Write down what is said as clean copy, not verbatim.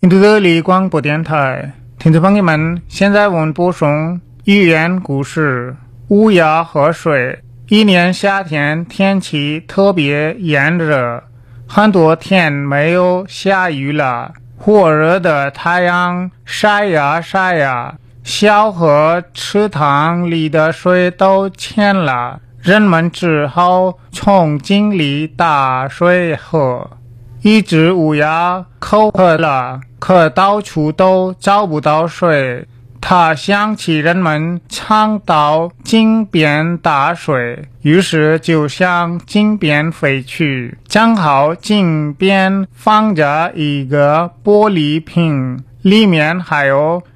印度德里广播电台，听众朋友们，现在我们播送寓言故事《乌鸦和水》。一年夏天天气特别炎热，很多天没有下雨了，火热的太阳晒呀晒呀，小河池塘里的水都浅了，人们只好从井里打水喝。一只乌鸦口渴了，可到处都找不到水。它想起人们常到井边打水，于是就向井边飞去。正好井边放着一个玻璃瓶，里面还有